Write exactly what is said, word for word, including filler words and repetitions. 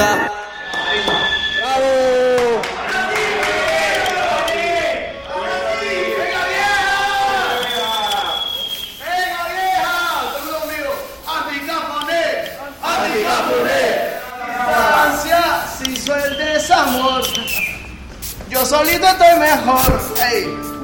J. ¡Bravo! Si soy el desamor, yo solito estoy mejor. Ey.